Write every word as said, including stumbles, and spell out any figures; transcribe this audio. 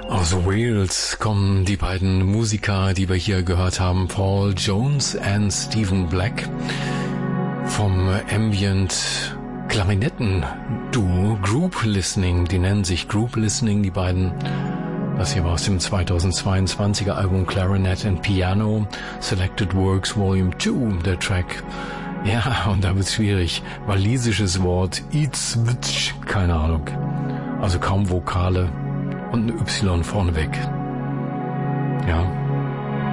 Aus Wales kommen die beiden Musiker, die wir hier gehört haben, Paul Jones und Stephen Black, vom Ambient Klarinetten-Duo Group Listening. Die nennen sich Group Listening, die beiden. Das hier war aus dem zweitausendzweiundzwanziger Album Clarinet and Piano, Selected Works Volume zwei, der Track. Ja, und da wird's schwierig. Walisisches Wort, Itzwitsch, keine Ahnung. Also kaum Vokale und ein Y vorneweg. Ja.